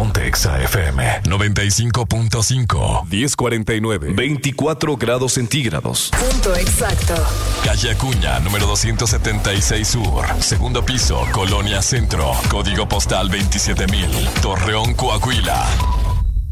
Ponte Exa FM 95.5. 10:49. 24 grados centígrados. Punto exacto. Calle Acuña, número 276 Sur. Segundo piso, Colonia Centro. Código postal 27,000. Torreón, Coahuila.